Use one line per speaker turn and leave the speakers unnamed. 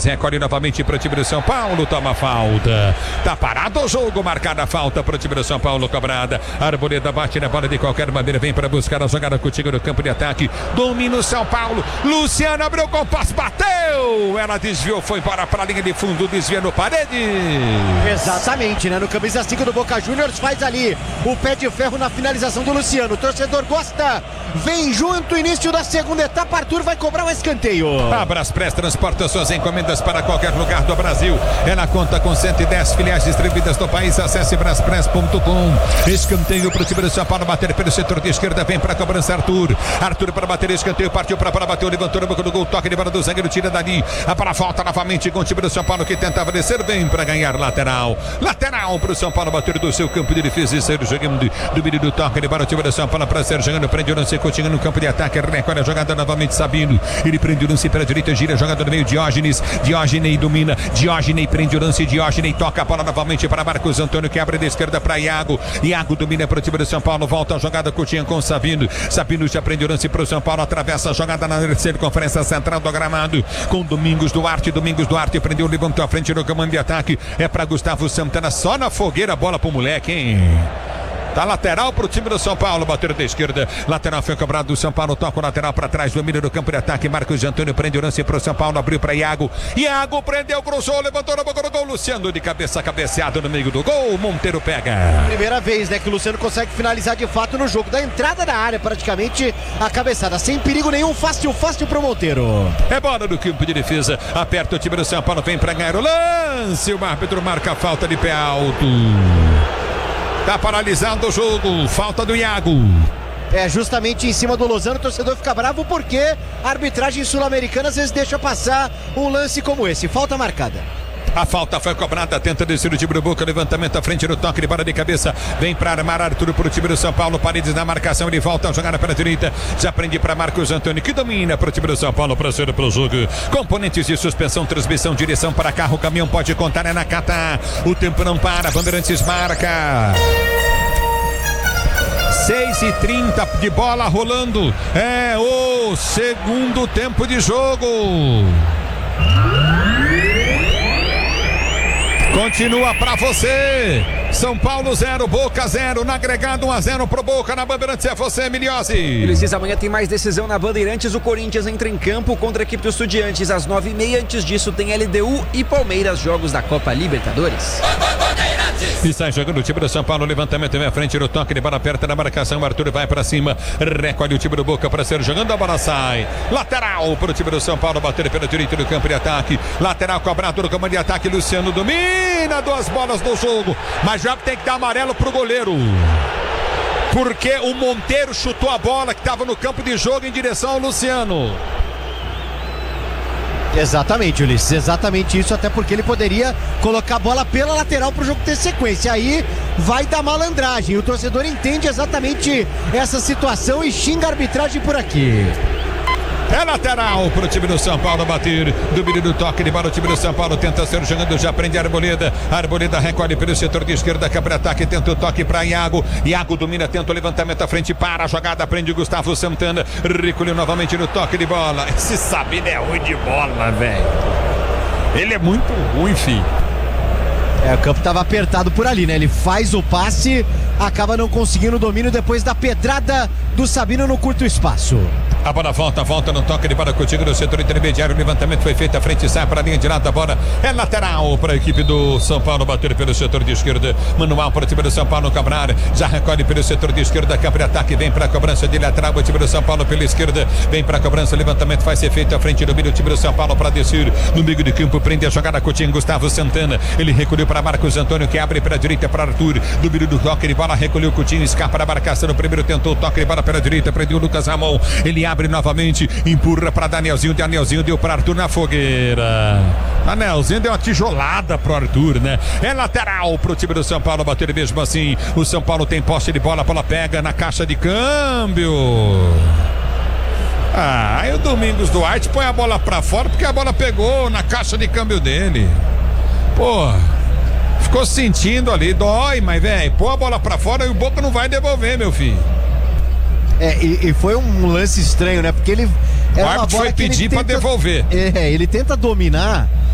recolhe novamente para o time do São Paulo, toma falta. Tá parado o jogo, marcada a falta para o time do São Paulo, cobrada. Arboleda bate na bola de qualquer maneira, vem para buscar a jogada contigo no campo de ataque. Domina o São Paulo. Luciano abriu o compasso, bateu. Ela desviou, foi para a linha de fundo, desvia no parede.
Exatamente, né? No camisa 5 do Boca Juniors faz ali o pé de ferro na finalização do Luciano. O torcedor gosta. Vem junto, início da segunda etapa. Arthur vai cobrar o escanteio.
A Braspress transporta suas encomendas para qualquer lugar do Brasil. Ela conta com 110 filiais distribuídas no país. Acesse braspress.com. Escanteio para o time do São Paulo, bater pelo setor de esquerda, vem para a cobrança Arthur para bater escanteio, partiu para bateu, levantou no banco do gol, toque de bola do zagueiro, tira dali. A bola volta novamente com o time do São Paulo que tentava descer bem para ganhar lateral para o São Paulo, bater do seu campo de defesa e sair jogando do meio do toque de bola. O time do São Paulo para ser jogando, prende o lance, continua no campo de ataque, recolhe a jogada novamente Sabino, ele prende o lance pela direita, gira a jogada no meio, Diógenes domina, Diógenes prende o lance, Diógenes toca a bola novamente para Marcos Antônio que abre da esquerda para Iago domina para o time do São Paulo, volta a jogada Coutinho com Sabino já prende o lance para o São Paulo, atravessa a jogada na circunferência central do gramado com Domingos Duarte prendeu, levantou a frente no comando de ataque, é para Gustavo Santana, só na fogueira, bola pro moleque, hein? Tá lateral pro time do São Paulo, bateu da esquerda, lateral foi cobrado do São Paulo, toca o lateral para trás, domina no campo de ataque, Marcos Antônio prende o lance pro São Paulo, abriu para Iago prendeu, cruzou, levantou na boca do gol, Luciano de cabeça, cabeceado no meio do gol, Monteiro pega.
Primeira vez, né, que o Luciano consegue finalizar de fato no jogo, da entrada da área praticamente, a cabeçada, sem perigo nenhum, fácil pro Monteiro.
É bola no campo de defesa, aperta o time do São Paulo, vem para ganhar o lance, o árbitro marca a falta de pé alto. Tá paralisado o jogo, falta do Iago.
É justamente em cima do Lozano, o torcedor fica bravo porque a arbitragem sul-americana às vezes deixa passar um lance como esse, falta marcada.
A falta foi cobrada, tenta descer o time do Boca, levantamento à frente do toque de bola de cabeça, vem para armar Arthur para o time do São Paulo, Paredes na marcação, ele volta a jogada para a direita, já prende para Marcos Antônio, que domina para o time do São Paulo, para ser pro jogo. Componentes de suspensão, transmissão, direção para carro, caminhão pode contar, é na Catar, o tempo não para, Bandeirantes marca. 6h30 de bola rolando, é o segundo tempo de jogo. Continua pra você. São Paulo 0, Boca 0, no agregado 1-0 pro Boca, na Bandeirantes. É você, Miliose.
Eles dizem, amanhã tem mais decisão na Bandeirantes. O Corinthians entra em campo contra a equipe do Estudiantes às 9h30. Antes disso tem LDU e Palmeiras, jogos da Copa Libertadores.
E sai jogando o time do São Paulo, levantamento vem à frente no toque de bola, perto da marcação, Arthur vai pra cima, recolhe o time do Boca para ser jogando, a bola sai, lateral pro time do São Paulo, bater pela direita do campo de ataque, lateral cobrado no campo de ataque, Luciano domina, 2 bolas no jogo, mas já tem que dar amarelo pro goleiro, porque o Monteiro chutou a bola que estava no campo de jogo em direção ao Luciano.
Exatamente, Ulisses, exatamente isso, até porque ele poderia colocar a bola pela lateral para o jogo ter sequência, aí vai dar malandragem, o torcedor entende exatamente essa situação e xinga a arbitragem por aqui.
É lateral pro time do São Paulo bater. Domínio do toque de bola. O time do São Paulo tenta ser jogando. Já prende a Arboleda. Arboleda recolhe pelo setor de esquerda. Quebra ataque. Tenta o toque para Iago. Iago domina. Tenta o levantamento à frente. Para a jogada. Prende o Gustavo Santana. Recolheu novamente no toque de bola. Esse Sabino é ruim de bola, velho. Ele é muito ruim, filho.
O campo estava apertado por ali, né? Ele faz o passe, acaba não conseguindo o domínio depois da pedrada do Sabino no curto espaço.
A bola volta no toque de bola contigo no setor intermediário. O levantamento foi feito à frente, sai para a linha de lado. A bola é lateral para a equipe do São Paulo bater pelo setor de esquerda. Manual para o time do São Paulo cobrar. Já recolhe pelo setor de esquerda. Câmara de ataque vem para a cobrança de lateral. O time do São Paulo pela esquerda vem para a cobrança. O levantamento vai ser feito à frente do meio. O time do São Paulo para descer no meio de campo. Prende a jogada Coutinho. Gustavo Santana. Ele recolheu para Marcos Antônio que abre para a direita para Arthur. Do meio do toque de bola. Recolheu Coutinho. Escapa da marcação. No primeiro tentou o toque de bola pela direita. Prendeu o Lucas Ramon. Ele abre novamente. Empurra para Danielzinho. Danielzinho deu para Arthur na fogueira. Danielzinho deu uma tijolada pro Arthur, né? É lateral pro time do São Paulo bater mesmo assim. O São Paulo tem posse de bola. A bola pega na caixa de câmbio. Aí o Domingos Duarte põe a bola pra fora porque a bola pegou na caixa de câmbio dele. Pô, ficou sentindo ali, dói, mas velho, põe a bola pra fora e o Boca não vai devolver, meu filho.
E foi um lance estranho, né? Porque ele...
O árbitro foi pedir pra devolver.
Ele tenta dominar